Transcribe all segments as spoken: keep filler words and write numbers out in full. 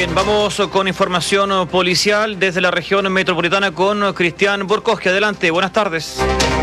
Bien, vamos con información policial desde la región metropolitana con Cristian Borkoski. Adelante, buenas tardes.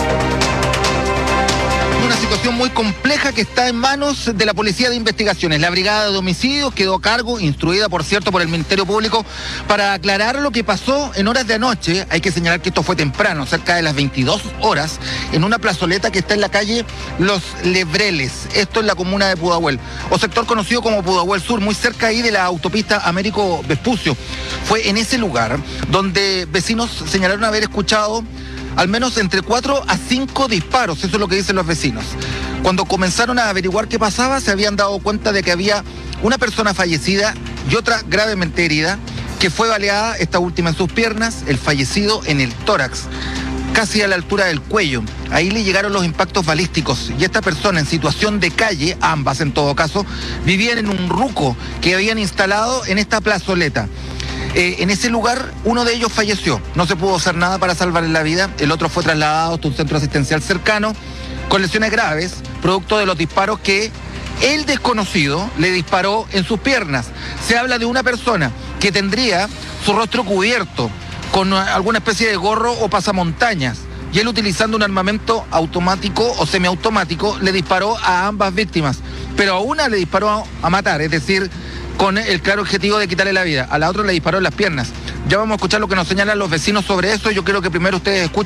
Una situación muy compleja que está en manos de la Policía de Investigaciones. La Brigada de Homicidios quedó a cargo, instruida por cierto por el Ministerio Público, para aclarar lo que pasó en horas de anoche. Hay que señalar que esto fue temprano, cerca de las veintidós horas, en una plazoleta que está en la calle Los Lebreles, esto en la comuna de Pudahuel, o sector conocido como Pudahuel Sur, muy cerca ahí de la autopista Américo Vespucio. Fue en ese lugar donde vecinos señalaron haber escuchado al menos entre cuatro a cinco disparos, eso es lo que dicen los vecinos. Cuando comenzaron a averiguar qué pasaba, se habían dado cuenta de que había una persona fallecida y otra gravemente herida, que fue baleada, esta última en sus piernas, el fallecido en el tórax, casi a la altura del cuello. Ahí le llegaron los impactos balísticos y esta persona en situación de calle, ambas en todo caso, vivían en un ruco que habían instalado en esta plazoleta. Eh, en ese lugar, uno de ellos falleció. No se pudo hacer nada para salvarle la vida. El otro fue trasladado hasta un centro asistencial cercano con lesiones graves, producto de los disparos que el desconocido le disparó en sus piernas. Se habla de una persona que tendría su rostro cubierto con alguna especie de gorro o pasamontañas, y él, utilizando un armamento automático o semiautomático, le disparó a ambas víctimas, pero a una le disparó a, a matar, es decir, con el claro objetivo de quitarle la vida. A la otra le disparó en las piernas. Ya vamos a escuchar lo que nos señalan los vecinos sobre eso. Yo quiero que primero ustedes escuchen